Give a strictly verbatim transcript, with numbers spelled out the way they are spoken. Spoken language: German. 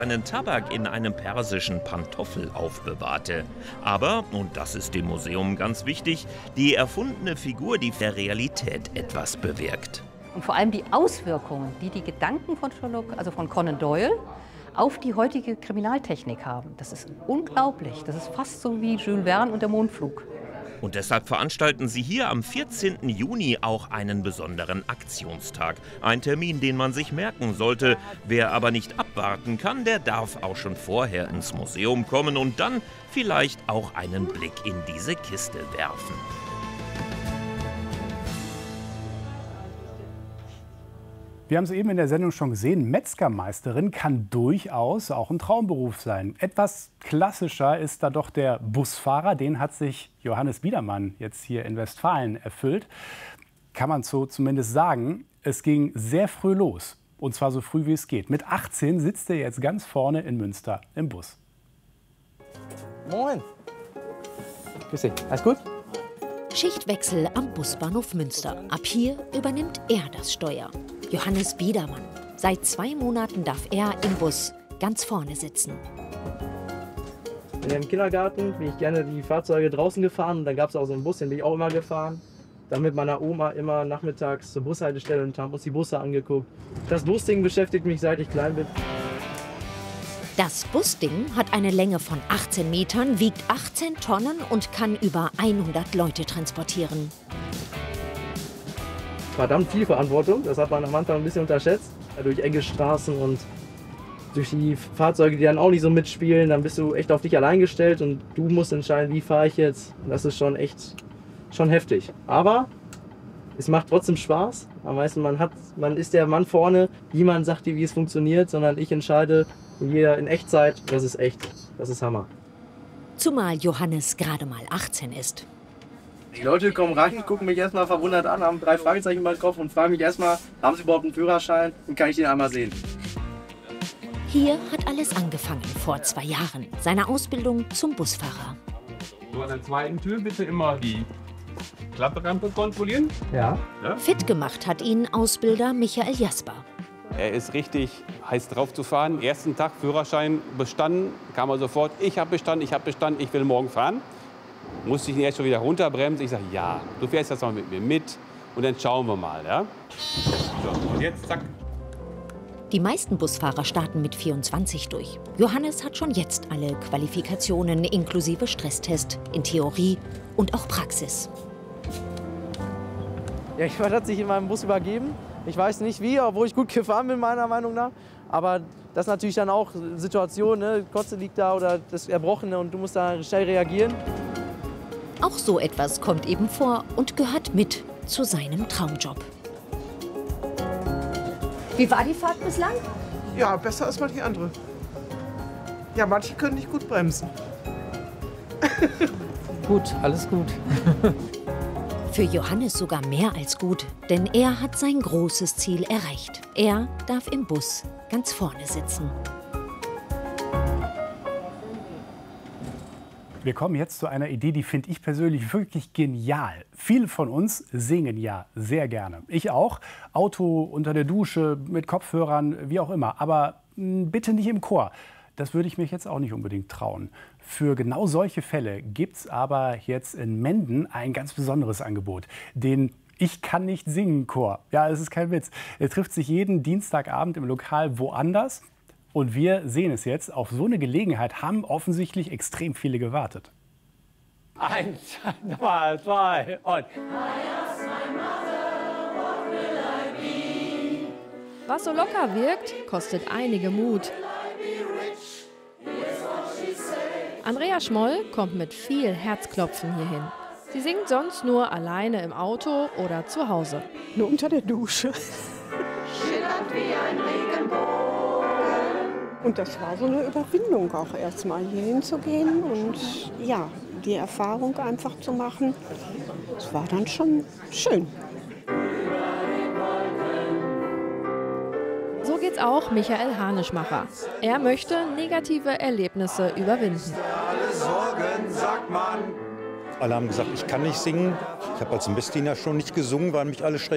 Einen Tabak in einem persischen Pantoffel aufbewahrte. Aber, und das ist dem Museum ganz wichtig, die erfundene Figur, die der Realität etwas bewirkt. Und vor allem die Auswirkungen, die die Gedanken von Sherlock, also von Conan Doyle, auf die heutige Kriminaltechnik haben. Das ist unglaublich. Das ist fast so wie Jules Verne und der Mondflug. Und deshalb veranstalten sie hier am vierzehnten Juni auch einen besonderen Aktionstag. Ein Termin, den man sich merken sollte. Wer aber nicht abwarten kann, der darf auch schon vorher ins Museum kommen und dann vielleicht auch einen Blick in diese Kiste werfen. Wir haben es eben in der Sendung schon gesehen, Metzgermeisterin kann durchaus auch ein Traumberuf sein. Etwas klassischer ist da doch der Busfahrer. Den hat sich Johannes Biedermann jetzt hier in Westfalen erfüllt. Kann man so zumindest sagen. Es ging sehr früh los. Und zwar so früh wie es geht. Mit achtzehn sitzt er jetzt ganz vorne in Münster im Bus. Moin. Grüß dich. Alles gut? Schichtwechsel am Busbahnhof Münster. Ab hier übernimmt er das Steuer. Johannes Biedermann. Seit zwei Monaten darf er im Bus ganz vorne sitzen. Im Kindergarten bin ich gerne die Fahrzeuge draußen gefahren. Und dann gab es auch so einen Bus, den bin ich auch immer gefahren. Dann mit meiner Oma immer nachmittags zur Bushaltestelle und haben uns die Busse angeguckt. Das Busding beschäftigt mich, seit ich klein bin. Das Busding hat eine Länge von achtzehn Metern, wiegt achtzehn Tonnen und kann über hundert Leute transportieren. Verdammt viel Verantwortung, das hat man am Anfang ein bisschen unterschätzt. Durch enge Straßen und durch die Fahrzeuge, die dann auch nicht so mitspielen, dann bist du echt auf dich allein gestellt und du musst entscheiden, wie fahre ich jetzt. Das ist schon echt schon heftig. Aber es macht trotzdem Spaß. Am meisten, man, hat, man ist der Mann vorne, niemand sagt dir, wie es funktioniert, sondern ich entscheide jeder in Echtzeit. Das ist echt, das ist Hammer. Zumal Johannes gerade mal achtzehn ist. Die Leute kommen rein, gucken mich erstmal verwundert an, haben drei Fragezeichen über den Kopf und fragen mich erstmal, haben sie überhaupt einen Führerschein und kann ich den einmal sehen? Hier hat alles angefangen, vor zwei Jahren. Seine Ausbildung zum Busfahrer. So, an der zweiten Tür bitte immer die Klapperampe kontrollieren. Ja. Ja. Fit gemacht hat ihn Ausbilder Michael Jasper. Er ist richtig heiß drauf zu fahren. Ersten Tag Führerschein bestanden, kam er sofort, ich habe bestanden, ich habe bestanden, ich will morgen fahren. Musste ich ihn erst schon wieder runterbremsen. Ich sage, ja, du fährst jetzt mal mit mir mit und dann schauen wir mal. Ja? So, und jetzt zack. Die meisten Busfahrer starten mit vierundzwanzig durch. Johannes hat schon jetzt alle Qualifikationen inklusive Stresstest in Theorie und auch Praxis. Ja, jemand hat sich in meinem Bus übergeben. Ich weiß nicht wie, obwohl ich gut gefahren bin, meiner Meinung nach. Aber das ist natürlich dann auch Situation, ne? Kotze liegt da oder das Erbrochene und du musst da schnell reagieren. Auch so etwas kommt eben vor und gehört mit zu seinem Traumjob. Wie war die Fahrt bislang? Ja, besser als manche andere. Ja, manche können nicht gut bremsen. Gut, alles gut. Für Johannes sogar mehr als gut, denn er hat sein großes Ziel erreicht. Er darf im Bus ganz vorne sitzen. Wir kommen jetzt zu einer Idee, die finde ich persönlich wirklich genial. Viele von uns singen ja sehr gerne. Ich auch. Auto, unter der Dusche, mit Kopfhörern, wie auch immer. Aber mh, bitte nicht im Chor. Das würde ich mich jetzt auch nicht unbedingt trauen. Für genau solche Fälle gibt es aber jetzt in Menden ein ganz besonderes Angebot. Den Ich kann nicht singen Chor. Ja, es ist kein Witz. Er trifft sich jeden Dienstagabend im Lokal woanders. Und wir sehen es jetzt, auf so eine Gelegenheit haben offensichtlich extrem viele gewartet. Eins, zwei, zwei und... Was so locker wirkt, kostet einige Mut. Andrea Schmoll kommt mit viel Herzklopfen hierhin. Sie singt sonst nur alleine im Auto oder zu Hause. Nur unter der Dusche. Schillernd wie ein Regenbogen. Und das war so eine Überwindung, auch erstmal hier hinzugehen und ja, die Erfahrung einfach zu machen. Es war dann schon schön. So geht's auch Michael Hanischmacher. Er möchte negative Erlebnisse überwinden. Alle Sorgen, sagt man. Alle haben gesagt, ich kann nicht singen. Ich habe als Messdiener schon nicht gesungen, weil mich alle schräg